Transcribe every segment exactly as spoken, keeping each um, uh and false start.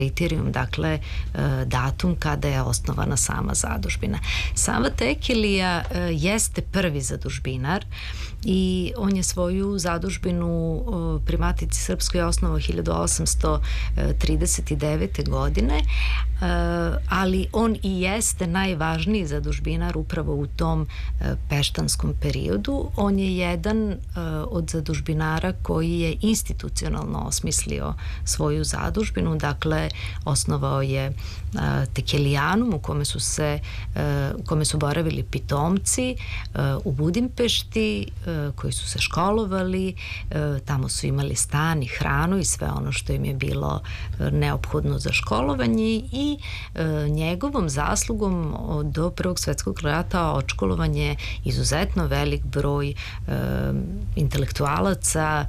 kriterijum, dakle datum kada je osnovana sama zadužbina. Sava Tekilija jeste prvi zadužbinar i on je svoju zadužbinu pri Matici Srpskoj osnovao hiljadu osamsto trideset devete. godine, ali on i jeste najvažniji zadužbinar upravo u tom peštanskom periodu. On je jedan od zadužbinara koji je institucionalno osmislio svoju zadužbinu, dakle osnovao je Tekelijanum u kome su se u kome su boravili pitomci u Budimpešti koji su se školovali, tamo su imali stan i hranu i sve ono što im je bilo neophodno za školovanje i njegovom zaslugom do Prvog svetskog rata odškolovan je izuzetno velik broj intelektualaca,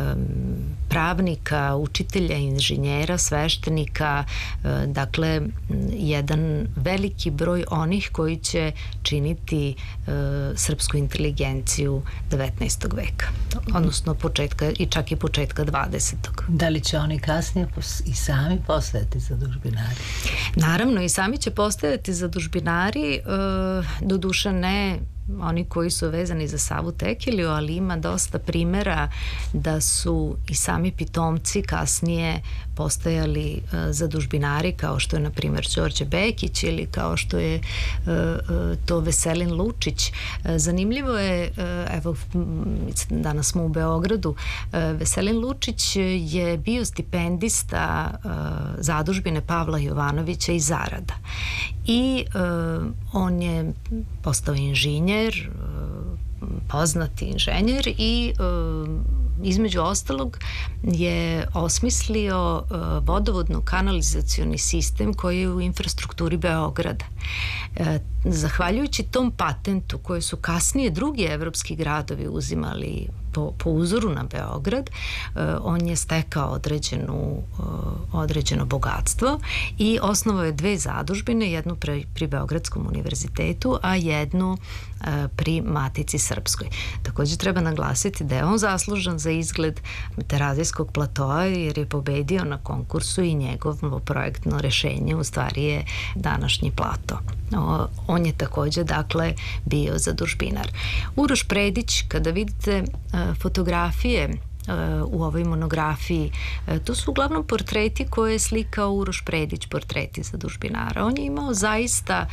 pravnika, učitelja, inženjera, sveštenika, dakle jedan veliki broj onih koji će činiti srpsku inteligenciju devetnaestog veka, odnosno početka i čak i početka dvadesetog. Da li će oni kasnije i sami postajati zadužbinari? Naravno, i sami će postajati zadužbinari, doduše ne oni koji su vezani za Savu Tekiliju, ali ima dosta primera da su i sami pitomci kasnije postajali zadužbinari, kao što je na primjer Đorđe Bekić ili kao što je to Veselin Lučić. Zanimljivo je, evo danas smo u Beogradu, Veselin Lučić je bio stipendista zadužbine Pavla Jovanovića iz Zarada i on je postao inženjer, poznati inženjer i između ostalog je osmislio vodovodno-kanalizacioni sistem koji je u infrastrukturi Beograda. Zahvaljujući tom patentu koje su kasnije drugi evropski gradovi uzimali po, po uzoru na Beograd, on je stekao određenu, određeno bogatstvo i osnovao je dve zadužbine, jednu pri, pri Beogradskom univerzitetu, a jednu pri Matici Srpskoj. Također treba naglasiti da je on zaslužan za izgled Terazijskog platoa jer je pobedio na konkursu i njegovo projektno rešenje u stvari je današnji plato. On je također, dakle, bio zadužbinar. Uroš Predić, kada vidite fotografije u ovoj monografiji, to su uglavnom portreti koje je slikao Uroš Predić, portreti zadužbinara. On je imao zaista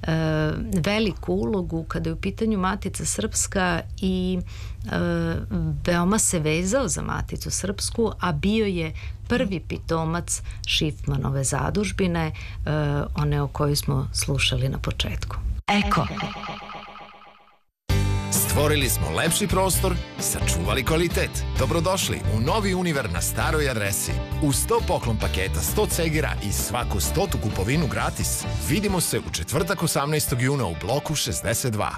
veliku ulogu kada je u pitanju Matica Srpska i veoma se vezao za Maticu Srpsku, a bio je prvi pitomac Šifmanove zadužbine, one o kojoj smo slušali na početku. Eko. Stvorili smo lepši prostor, sačuvali kvalitet. Dobrodošli u novi Univer na staroj adresi. U sto poklon paketa, sto cegira i svaku stotu kupovinu gratis. Vidimo se u četvrtak osamnaestog juna u bloku šezdeset dva.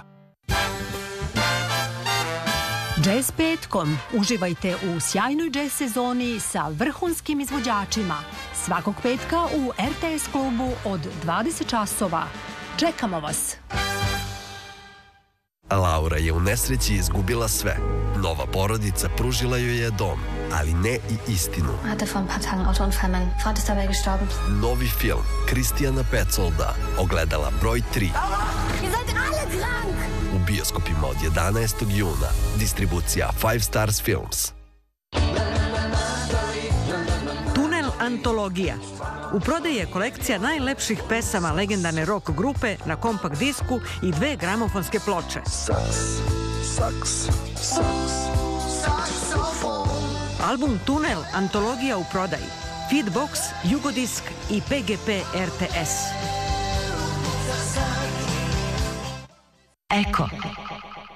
Jazz petkom. Uživajte u sjajnoj jazz sezoni sa vrhunskim izvođačima. Svakog petka u er te es klubu od dvadeset časova. Čekamo vas! Laura je u nesreći izgubila sve. Nova porodica pružila joj je dom, ali ne i istinu. Novi film Kristijana Petsolda, Ogledala broj tri. U bioskopima od jedanaestog juna. Distribucija Five Stars Films. Tunel antologija. U prodaji je kolekcija najlepših pesama legendarne rock grupe na kompakt disku i dve gramofonske ploče. Saks, saks, saks, saksofon. Album Tunel antologija u prodaji. Feedbox, Jugodisk i pe ge pe er te es. Eko.